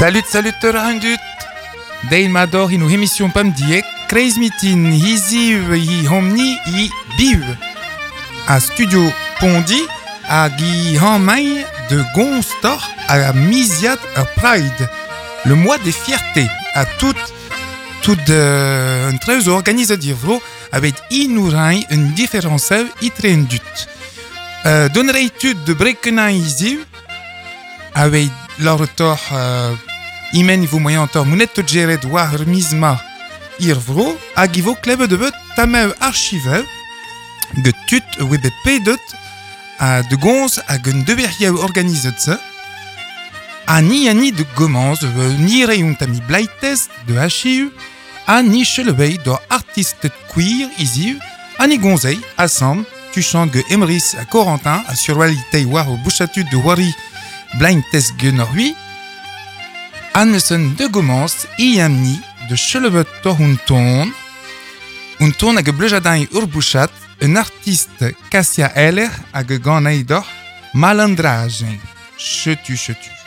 Salut Terrandut. Dein Mador in émission pam diek, Crazy Meeting, Hiziv, Hi Homni, Hi Biv. À Studio Pondi, à Guy Hamay de Gonstor, à Misiat à Pride. Le mois des fiertés, à toute un très organisé d'Ivro, avec Inourai, une différence itrendut. Donnerai étude de Brekena Hiziv, avec l'auteur Imen vous moyen auteur Mounette Jared War Misma Irvro Agivo Klebe de Vet Tamev Archive Getut with the Pedot de Gonz à Gun de Berrier organisé ça Ani de Gomans ni Rayun Tami Blight Test de HIU Ani Chelebey de Artiste Queer Isiv Ani Gonzey Assam Tuchang Emrys à Corentin à Surwalité War au Bouchatu de Wari Blind Test Gunorui Anderson de Gomans, Iamni de Chelebet Torhunton, Unton a Geblejadin Urbouchat, un artiste Cassia Heller a Geganeidor, Malandrage. Chetu.